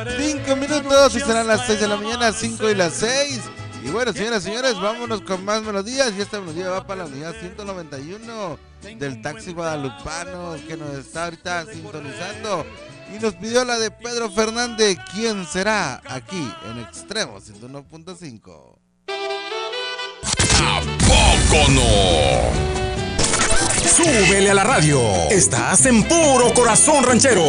5 minutos y serán las 6 de la mañana, 5 y las 6. Y bueno, señoras y señores, vámonos con más melodías. Y esta melodía va para la unidad 191 del Taxi Guadalupano, que nos está ahorita sintonizando. Y nos pidió la de Pedro Fernández, ¿quién será? Aquí en Extremo 101.5. ¿A poco no? Súbele a la radio. Estás en puro corazón ranchero.